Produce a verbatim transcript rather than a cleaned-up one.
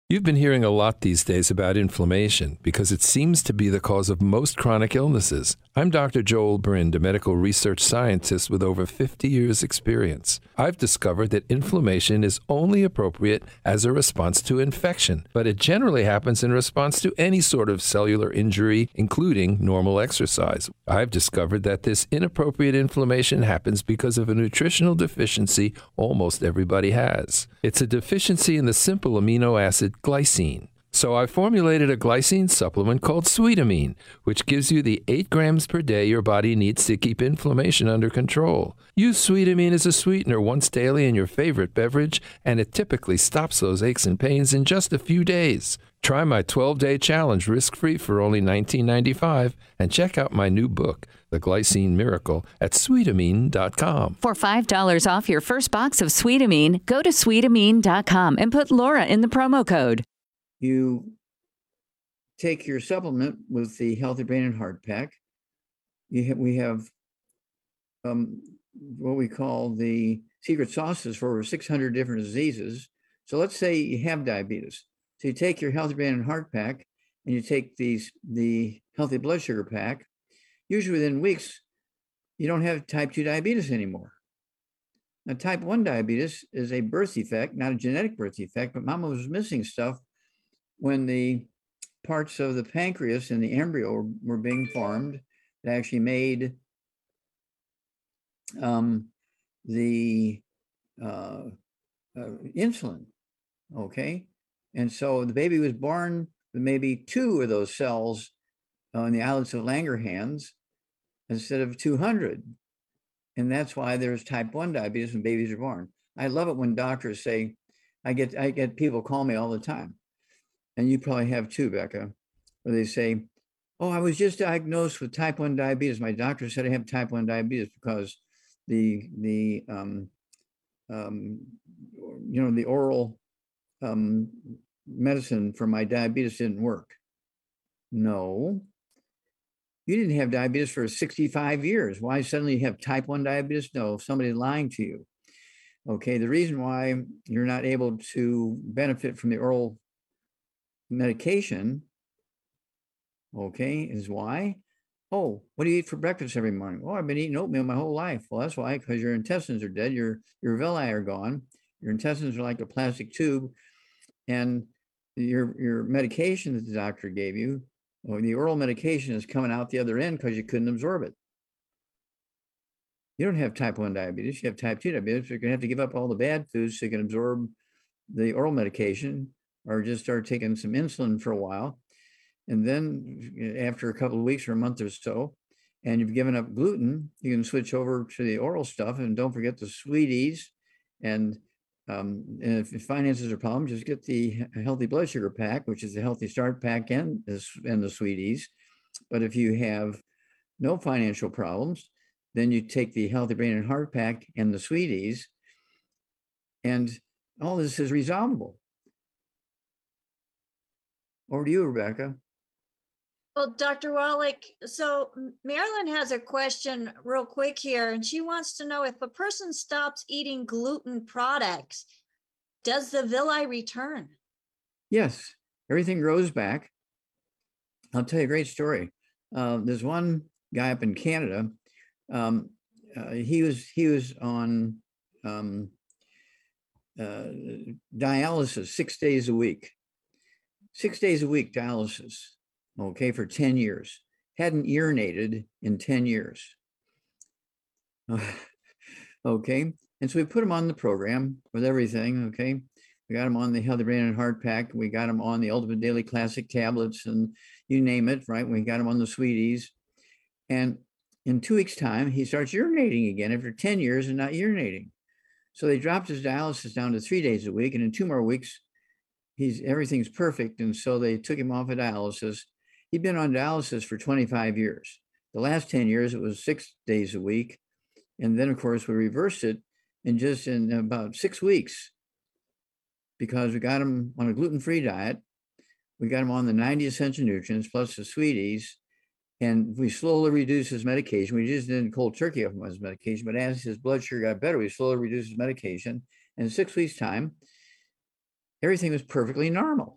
You've been hearing a lot these days about inflammation because it seems to be the cause of most chronic illnesses. I'm Doctor Joel Brind, a medical research scientist with over fifty years' experience. I've discovered that inflammation is only appropriate as a response to infection, but it generally happens in response to any sort of cellular injury, including normal exercise. I've discovered that this inappropriate inflammation happens because of a nutritional deficiency almost everybody has. It's a deficiency in the simple amino acid glycine. So I formulated a glycine supplement called Sweetamine, which gives you the eight grams per day your body needs to keep inflammation under control. Use Sweetamine as a sweetener once daily in your favorite beverage, and it typically stops those aches and pains in just a few days. Try my twelve-day challenge risk-free for only nineteen ninety-five dollars and check out my new book, The Glycine Miracle, at sweetamine dot com. For five dollars off your first box of Sweetamine, go to sweetamine dot com and put Laura in the promo code. You take your supplement with the Healthy Brain and Heart Pack. You have, we have um, what we call the secret sauces for over six hundred different diseases. So let's say you have diabetes. So you take your Healthy Brain and Heart Pack, and you take these the Healthy Blood Sugar Pack. Usually within weeks, you don't have type two diabetes anymore. Now, type one diabetes is a birth defect, not a genetic birth defect, but mama was missing stuff when the parts of the pancreas in the embryo were, were being formed that actually made um, the uh, uh, insulin, okay? And so the baby was born with maybe two of those cells on the islets of Langerhans instead of two hundred. And that's why there's type one diabetes when babies are born. I love it when doctors say, I get, I get people call me all the time. And you probably have too, Becca, where they say, oh, I was just diagnosed with type one diabetes. My doctor said I have type one diabetes because the, the um, um, you know, the oral um, medicine for my diabetes didn't work. No, you didn't have diabetes for sixty-five years. Why suddenly you have type one diabetes? No, somebody's lying to you. Okay, the reason why you're not able to benefit from the oral medication, okay, is why? Oh, what do you eat for breakfast every morning? Oh, I've been eating oatmeal my whole life. Well, that's why, because your intestines are dead, your, your villi are gone, your intestines are like a plastic tube, and your, your medication that the doctor gave you, or the oral medication is coming out the other end because you couldn't absorb it. You don't have type one diabetes, you have type two diabetes. You're going to have to give up all the bad foods so you can absorb the oral medication, or just start taking some insulin for a while. And then after a couple of weeks or a month or so, and you've given up gluten, you can switch over to the oral stuff. And don't forget the sweeties. And, um, and if finances are a problem, just get the Healthy Blood Sugar Pack, which is the Healthy Start Pack and, and the sweeties. But if you have no financial problems, then you take the Healthy Brain and Heart Pack and the sweeties. And all this is resolvable. Over to you, Rebecca. Well, Doctor Wallach, so Marilyn has a question real quick here, and she wants to know if a person stops eating gluten products, does the villi return? Yes, everything grows back. I'll tell you a great story. Uh, there's one guy up in Canada. Um, uh, he was he was on um, uh, dialysis six days a week. Six days a week dialysis, okay, for ten years. Hadn't urinated in ten years. Okay, and so we put him on the program with everything, okay? We got him on the Healthy Brain and Heart Pack. We got him on the Ultimate Daily Classic tablets, and you name it, right? We got him on the sweeties. And in two weeks' time, he starts urinating again after ten years and not urinating. So they dropped his dialysis down to three days a week, and in two more weeks, He's everything's perfect. And so they took him off of dialysis. He'd been on dialysis for twenty-five years. The last ten years, it was six days a week. And then, of course, we reversed it in just in about six weeks because we got him on a gluten-free diet. We got him on the ninety essential nutrients plus the sweeties. And we slowly reduced his medication. We just didn't cold turkey off his medication, but as his blood sugar got better, we slowly reduced his medication. And in six weeks' time, everything was perfectly normal.